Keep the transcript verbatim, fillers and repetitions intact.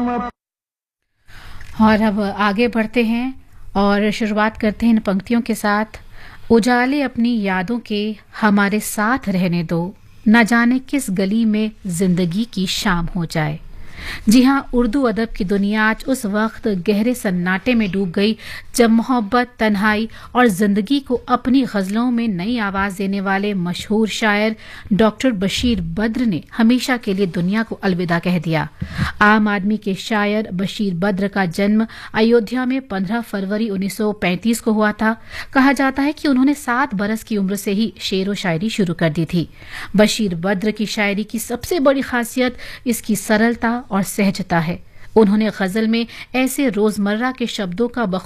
और अब आगे बढ़ते हैं और शुरुआत करते हैं इन पंक्तियों के साथ। उजाले अपनी यादों के हमारे साथ रहने दो, न जाने किस गली में जिंदगी की शाम हो जाए। जी हाँ, उर्दू अदब की दुनिया आज उस वक्त गहरे सन्नाटे में डूब गई जब मोहब्बत, तन्हाई और जिंदगी को अपनी गजलों में नई आवाज देने वाले मशहूर शायर डॉक्टर बशीर बद्र ने हमेशा के लिए दुनिया को अलविदा कह दिया। आम आदमी के शायर बशीर बद्र का जन्म अयोध्या में पंद्रह फरवरी उन्नीस सौ पैंतीस को हुआ था। कहा जाता है कि उन्होंने सात बरस की उम्र से ही शेर व शायरी शुरू कर दी थी। बशीर बद्र की शायरी की सबसे बड़ी खासियत इसकी सरलता और सहजता है। उन्होंने गजल में ऐसे रोजमर्रा के शब्दों का